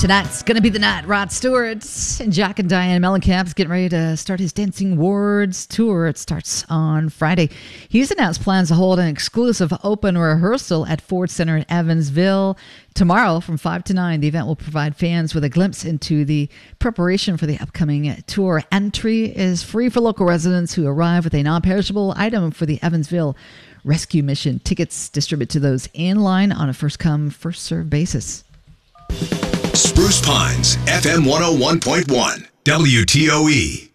Tonight's going to be the night. Rod Stewart and Jack and Diane Mellencamp's getting ready to start his Dancing Words tour. It starts on Friday. He's announced plans to hold an exclusive open rehearsal at Ford Center in Evansville tomorrow from 5 to 9. The event will provide fans with a glimpse into the preparation for the upcoming tour. Entry is free for local residents who arrive with a non-perishable item for the Evansville Rescue Mission. Tickets distributed to those in line on a first-come, first-served basis. Spruce Pines, FM 101.1, WTOE.